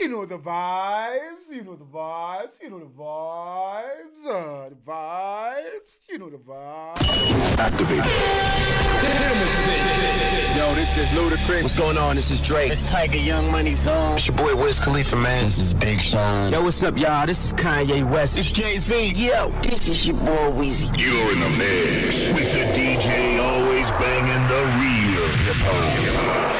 You know the vibes. You know the vibes. You know the vibes. The vibes. You know the vibes. Activate. Yo, this is Ludacris. What's going on? This is Drake. It's Tiger Young Money Zone. It's your boy Wiz Khalifa, man. This is Big Sean. Yo, what's up, y'all? This is Kanye West. It's Jay-Z. Yo, this is your boy Weezy. You're in the mix with the DJ always banging the real hip hop.